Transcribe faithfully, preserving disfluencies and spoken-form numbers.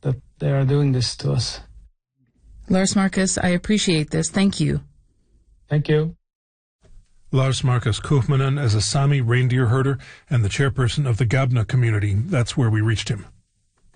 that they are doing this to us. Lars Marcus, I appreciate this. Thank you. Thank you. Lars Marcus Koofmanen is a Sami reindeer herder and the chairperson of the Gabna community. That's where we reached him.